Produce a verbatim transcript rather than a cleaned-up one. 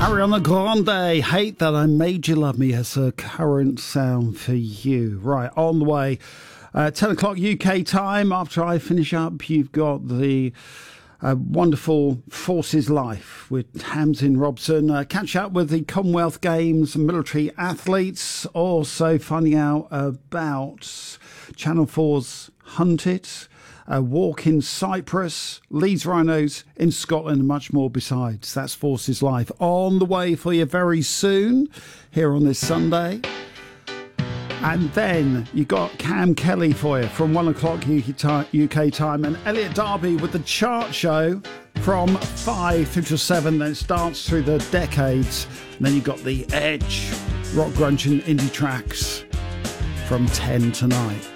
Ariana Grande, Hate That I Made You Love Me as a current sound for you. Right, on the way. Uh, ten o'clock U K time. After I finish up, you've got the uh, wonderful Forces Life with Tamsin Robson. Uh, catch up with the Commonwealth Games military athletes. Also finding out about Channel four's Hunted. A walk in Cyprus, Leeds Rhinos in Scotland, and much more besides. That's Forces Life on the way for you very soon here on this Sunday. And then you got Cam Kelly for you from one o'clock U K time, and Elliot Darby with the chart show from five through to seven. Then it starts through the decades. And then you got the Edge, rock, grunge and indie tracks from ten tonight.